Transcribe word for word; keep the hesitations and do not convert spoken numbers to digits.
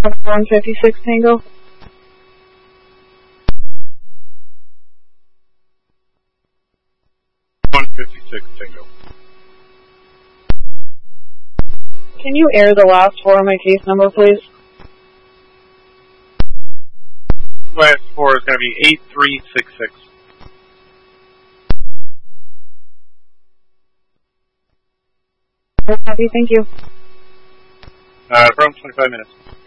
one fifty-six Tango. one fifty-six Tango. Can you air the last four of my case number, please? Last four is going to be eight three six six. Happy, thank you. Uh, around twenty-five minutes.